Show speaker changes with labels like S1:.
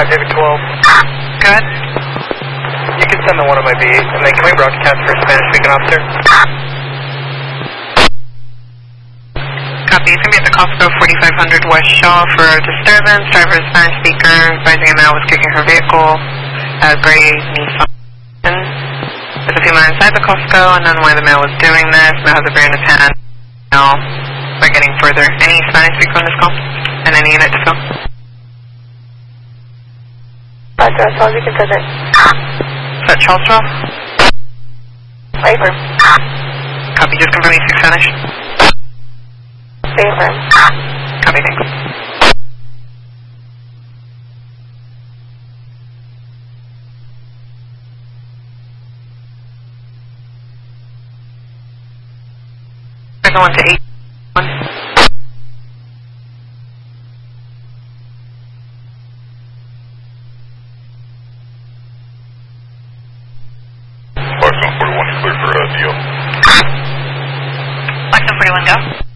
S1: David 12.
S2: Good.
S1: You can send the one of my B8, and then can we broadcast for Spanish speaking officer?
S2: Copy. He's going to be at the Costco 4500 West Shaw for a disturbance. Driver is Spanish speaker, advising a male was kicking her vehicle. Gray Nissan. There's a female inside the Costco, and then why the male was doing this. Male has a beer in his hand. Now, we're getting further. Any Spanish speaker on this call? And any unit to fill?
S3: That's all you can send it.
S2: Is that Charleston?
S3: Favor.
S2: Copy. Just confirm you speak Spanish.
S3: Favor.
S2: Copy. Thanks. Second one to 8.
S4: Blackstone 41, you clear for deal.
S2: Blackstone 41, go.